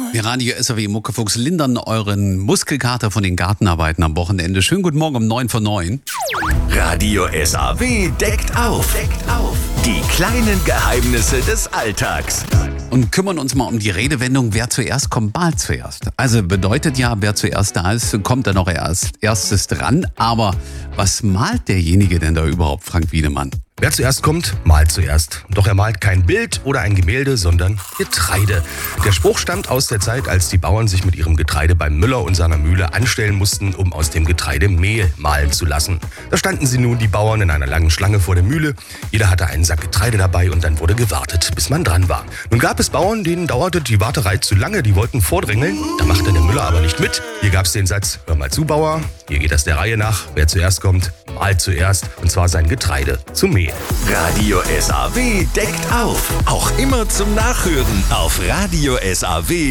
Wir Radio SAW Muckefuchs lindern euren Muskelkater von den Gartenarbeiten am Wochenende. Schönen guten Morgen um 9 vor 9. Radio SAW deckt auf. Die kleinen Geheimnisse des Alltags. Und kümmern uns mal um die Redewendung, wer zuerst kommt, malt zuerst. Also bedeutet ja, wer zuerst da ist, kommt dann auch erstes dran. Aber was malt derjenige denn da überhaupt, Frank Wiedemann? Wer zuerst kommt, malt zuerst. Doch er malt kein Bild oder ein Gemälde, sondern Getreide. Der Spruch stammt aus der Zeit, als die Bauern sich mit ihrem Getreide beim Müller und seiner Mühle anstellen mussten, um aus dem Getreide Mehl mahlen zu lassen. Da standen sie nun, die Bauern, in einer langen Schlange vor der Mühle. Jeder hatte einen Sack Getreide dabei und dann wurde gewartet, bis man dran war. Nun gab es Bauern, denen dauerte die Warterei zu lange, die wollten vordrängeln. Da machte der Müller aber nicht mit. Hier gab es den Satz: Hör mal zu, Bauer, hier geht das der Reihe nach. Wer zuerst kommt, malt zuerst, und zwar sein Getreide zu Mehl. Radio SAW deckt auf. Auch immer zum Nachhören auf Radio SAW.